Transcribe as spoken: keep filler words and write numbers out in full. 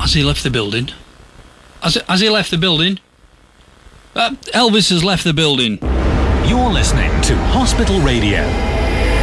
Has he left the building? Has, has he left the building? Uh, Elvis has left the building. You're listening to Hospital Radio.